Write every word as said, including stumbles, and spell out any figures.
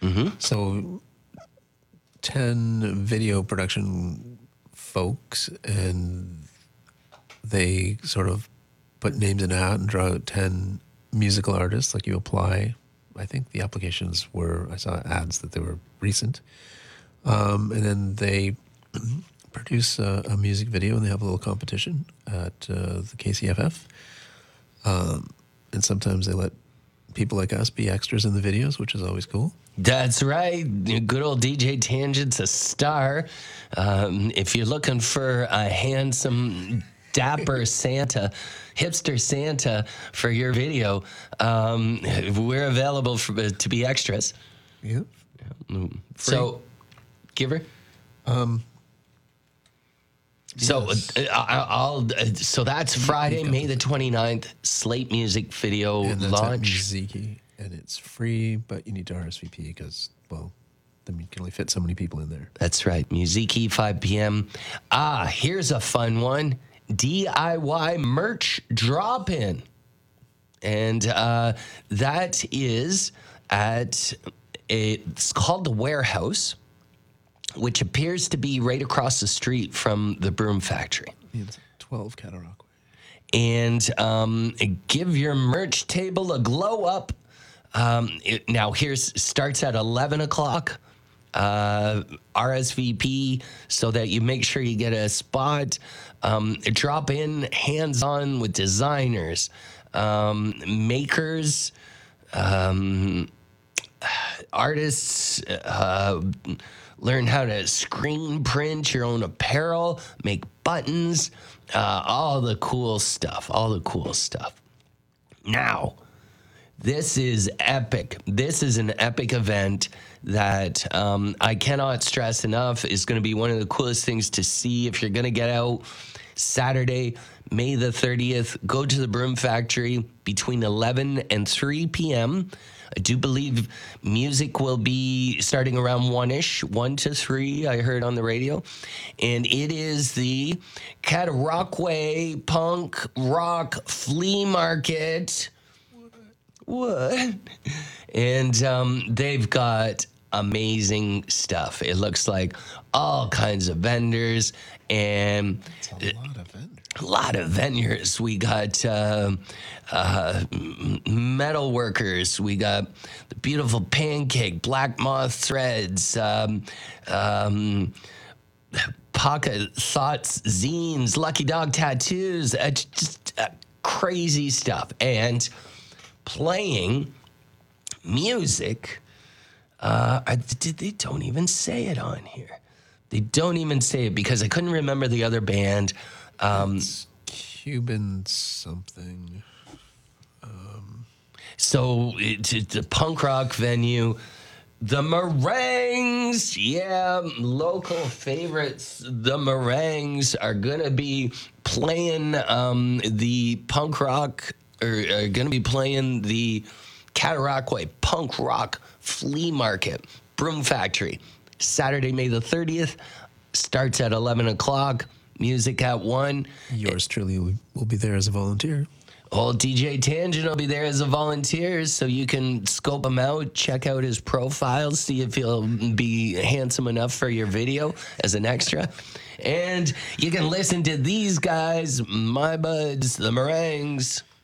So ten video production folks, and they sort of put names in a hat and draw out ten musical artists. Like you apply, I think the applications were, I saw ads that they were recent. Um, and then they produce a, a music video, and they have a little competition at uh, the K C F F. Um, and sometimes they let people like us be extras in the videos, which is always cool. That's right. Good old D J Tangent's a star. Um, if you're looking for a handsome, dapper Santa, hipster Santa for your video, um, we're available for, to be extras. Yeah. So, Giver? Um, So yes. uh, I- I'll. Uh, so that's Friday, May the twenty-ninth. Slate music video and that's launch. at Ziki, and it's free, but you need to R S V P because, well, then you can only fit so many people in there. That's right. Musiki, five p.m. Ah, here's a fun one. D I Y merch drop-in. And uh, that is at, a, it's called The Warehouse, which appears to be right across the street from the Broom Factory. It's twelve Cataract Way. And um, give your merch table a glow up. Um, it, now, here's starts at eleven o'clock. Uh, R S V P so that you make sure you get a spot. Um, drop in hands-on with designers, um, makers, um, artists. Uh, learn how to screen print your own apparel, make buttons, uh, all the cool stuff. All the cool stuff. Now, this is epic. This is an epic event that um, I cannot stress enough is going to be one of the coolest things to see if you're going to get out Saturday, May the thirtieth. Go to the Broom Factory between eleven and three p.m. I do believe music will be starting around one-ish, one to three, I heard on the radio. And it is the Cataraqui Punk Rock Flea Market. What? And um, they've got amazing stuff. It looks like all kinds of vendors and It's a lot of vendors. a lot of vendors. We got uh, uh, metal workers. We got the beautiful pancake, black moth threads, um, um, pocket thoughts, zines, lucky dog tattoos, uh, just uh, crazy stuff. And playing music. Uh, I, they don't even say it on here. They don't even say it because I couldn't remember the other band. Um, It's Cuban something. so it's, it's a punk rock venue. The Meringues, yeah, local favorites. The Meringues are going to be playing um, the punk rock, or are going to be playing the Cataraqui Punk Rock Flea Market, Broom Factory. Saturday, May the thirtieth, starts at eleven o'clock, music at one. Yours truly will- will be there as a volunteer. Old D J Tangent will be there as a volunteer, so you can scope him out, check out his profile, see if he'll be handsome enough for your video as an extra. And you can listen to these guys, my buds, the Meringues.